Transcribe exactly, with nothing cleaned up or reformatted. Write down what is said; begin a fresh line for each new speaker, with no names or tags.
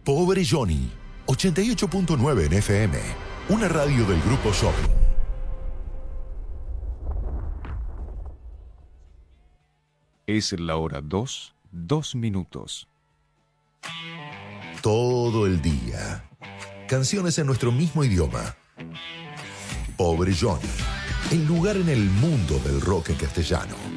Pobre Johnny, ochenta y ocho punto nueve en F M, una radio del Grupo Shopping.
Es la hora dos, dos minutos.
Todo el día. Canciones en nuestro mismo idioma. Pobre Johnny, el lugar en el mundo del rock en castellano.